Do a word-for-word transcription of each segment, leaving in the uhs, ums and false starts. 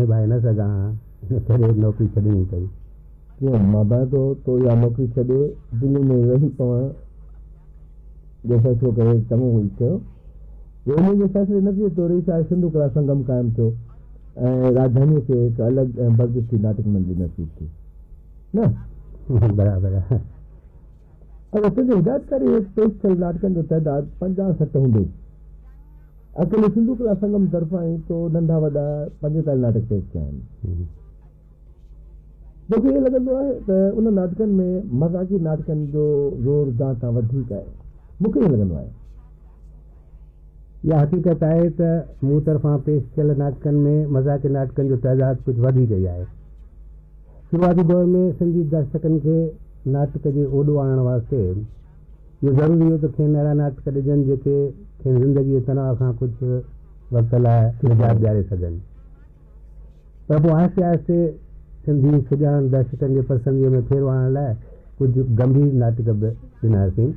निभाए न सघां करे नौकिरी छॾणी पई। कीअं मां बाए तो तो या नौकिरी छॾे दिल्ली में रही पवां जो फ़ैसिलो करे चङो हुई कयो। उन जे फ़ैसिले नतीजे तौर छा सिंधु कला संगम क़ाइमु थियो ऐं राजधानीअ खे हिकु अलॻि ऐं बर्दिशी नाटक मंडली नसीब थी न। बराबरि आहे। अगरि तुंहिंजी हिदायतकारी पेश थियल नाटकनि जो तइदादु पंजाह सठि हूंदो अकेले सिंधु कला संगम तरफ़ां ई तो नंढा वॾा पंजेतालीह नाटक पेश कया आहिनि। मूंखे इहो लॻंदो आहे त उन नाटकनि में मज़ाक़ी नाटकनि जो ज़ोर जां खां वधीक आहे। मूंखे इहो लॻंदो आहे। इहा हक़ीक़त आहे त मूं तरफ़ां पेश थियल नाटकनि में मज़ाक़ी नाटकनि जो तइदादु कुझु वधीक ई आहे। शुरूआती दौर में सिंधी दर्शकनि खे नाटक जे ओॾो आणण वास्ते इहो ज़रूरी हो त खेनि अहिड़ा नाटक ॾिजनि जेके खेनि ज़िंदगीअ जे तनाव खां कुझु वक़्त लाइ निजात ॾियारे सघनि। पर पोइ आहिस्ते आहिस्ते सिंधी सुजाण दर्शकनि जे पसंदीअ में फेरो आणण लाइ कुझु गंभीर नाटक बि ॾिनासीं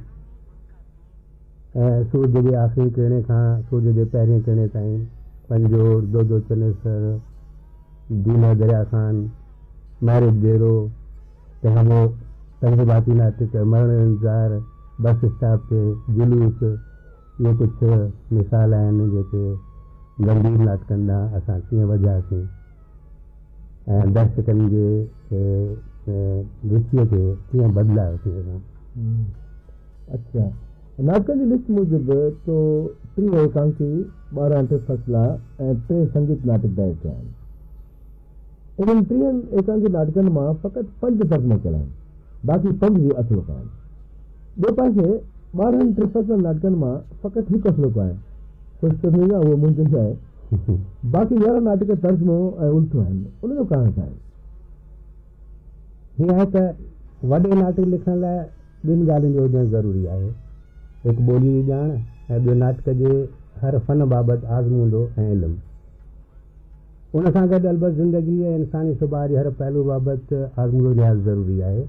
ऐं सूरज जे आख़िरी किरणे खां सूरज जे पहिरें किरणे ताईं पंजोड़ दो दो चनेसर दीना दरिया खान मैरिज डेरो तंहिंखां पोइ तंज़बाती नाटक मरण इंतज़ार बस स्टॉप ते जुलूस इहे कुझु मिसाल आहिनि जेके गंभीर नाटकनि ॾांहुं असां कीअं वधियासीं ऐं दर्शकनि जे रुचीअ खे कीअं बदिलायोसीं असां। अच्छा नाटकनि जी लिस्ट मूजिबि तो टीह एकांकी ॿारहं टे फ़सला ऐं टे संगीत नाटक दायर कया आहिनि। इन्हनि टीहनि एकांकी नाटकनि मां फ़क़ति पंज तर्जुमा कयल आहिनि बाक़ी पंज बि असुलुक आहिनि। ॿिए पासे ॿारहनि टे फ़सलनि नाटकनि मां फ़क़ति हिकु असुलुक आहे सोच उहो मुंहिंजो आहे। बाक़ी यारहं नाटक तर्जुमो ऐं उल्टो आहिनि। उनजो कारण छा आहे? हीअं आहे त वॾे नाटक लिखण लाइ ॿिनि ॻाल्हियुनि जो हुजणु ज़रूरी आहे। हिकु ॿोली जी ॼाण ऐं ॿियो नाटक जे हर फ़न बाबति आज़मूदो ऐं इल्मु। उन सां गॾु अलबत ज़िंदगी ऐं इंसानी सुभाउ जे हर पहलू बाबति आज़मूदो लिहाज़ ज़रूरी आहे।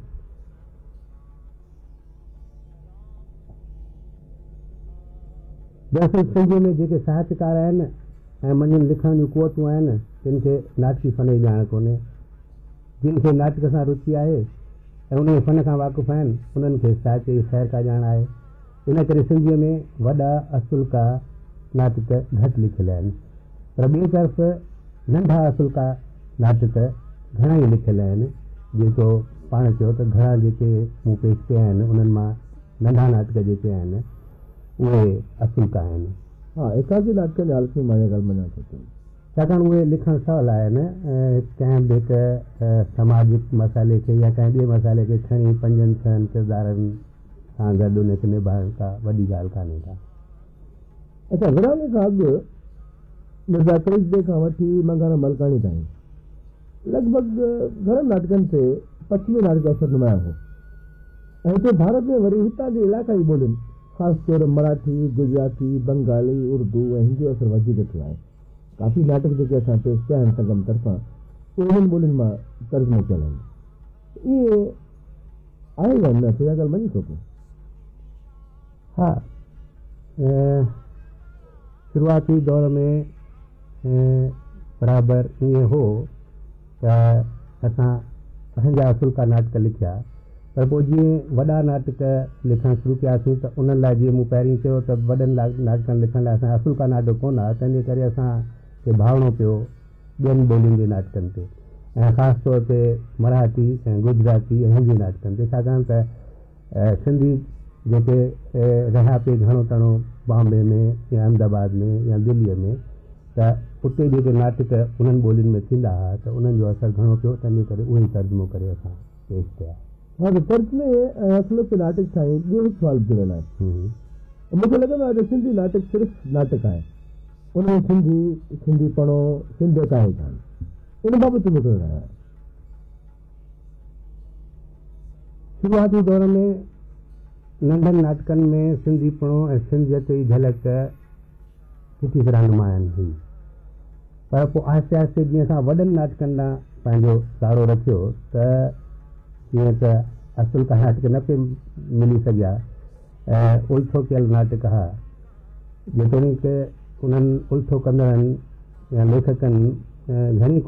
दरअसल सिंधीअ में जेके साहित्यकार आहिनि ऐं मञनि लिखण जूं कुवतूं आहिनि तिन खे नाटकी फ़न जी ॼाण कोन्हे। जिन खे नाटक सां रुचि आहे ऐं उन फ़न खां वाक़ुफ़ु आहिनि उन्हनि खे साहित्य जी ख़ैर का ॼाण आहे। इन करे सिंधीअ में वॾा असुलका नाटक घटि लिखियल आहिनि पर ॿिए तरफ़ नंढा असुलका नाटक घणा ई लिखियल आहिनि। जेको पाण चयो त घणा जेके मूं पेश कया आहिनि उन्हनि मां नंढा नाटक जेके आहिनि उहे असुलका आहिनि। हा एकांकी नाटकनि जी हालत में मां इहा ॻाल्हि मञा थो कयां छाकाणि उहे लिखणु सवला आहिनि। कंहिं बि हिकु समाजिक मसाइले खे या कंहिं ॿिए मसाइले खे खणी पंजनि छहनि किरदारनि सां गॾु उनखे निभाइण का वॾी ॻाल्हि कान्हे का। अच्छा विरहाङे खां अॻु मिर्ज़ा करिश्दे खां वठी मंगारा मलकाणी ताईं लॻभॻि घणनि नाटकनि ते पश्चिमी नाटक जो असरु नुमाया हो ऐं हिते भारत में वरी हितां जे इलाइक़ाई ॿोलियुनि ख़ासि तौर मराठी गुजराती बंगाली उर्दू ऐं हिंदी जो असरु वधीक थियो आहे। काफ़ी नाटक जेके असां पेश कया आहिनि संगम तरफ़ां उहे इन्हनि ॿोलियुनि मां तर्जुमो कयल आहिनि। इहे आहे या न इहा ॻाल्हि मञी थो पियो? हा शुरूआती दौर में बराबरि ईअं हो त असां पंहिंजा असुलका नाटक लिखिया पर पोइ जीअं वॾा नाटक लिखणु शुरू कयासीं त उन्हनि लाइ जीअं मूं पहिरीं चयो त वॾनि नाटकनि लिखण लाइ असां असुलका नाटक कोन आहे तंहिंजे करे असांखे भावणो पियो ॿियनि ॿोलियुनि जे नाटकनि ते ऐं ख़ासि तौर ते मराठी ऐं गुजराती ऐं हिंदी नाटकनि ते छाकाणि त सिंधी जेके रहिया पिए घणो तणो बॉम्बे में या अहमदाबाद में या दिल्लीअ में त उते जेके नाटक उन्हनि ॿोलियुनि में थींदा हुआ त उन्हनि जो असरु घणो पियो तंहिंजे करे उहो ई तर्जुमो करे असां पेश कया। हा त तर्जुमे ऐं असुलक नाटक साईं ॿियो हिकु सुवालु जुड़ियल आहे। मूंखे लॻंदो आहे त सिंधी नाटक सिर्फ़ु नाटक आहे उनमें सिंधी सिंधीपणो सिंधियत आहे कान। इन बाबति मूंखे आहे शुरूआती दौर में नंढनि नाटकनि में सिंधीपणो ऐं सिंधियत जी झलक सुठी तरह नुमायान हुई पर पोइ आहिस्ते आहिस्ते जीअं असां वॾनि नाटकनि ॾांहुं पंहिंजो साड़ो रखियो त जीअं त असुलका नाटक न पिए मिली सघिया ऐं उल्थो कयल नाटक हुआ जेतोणीकि उन्हनि उल्थो कंदड़नि या लेखकनि घणी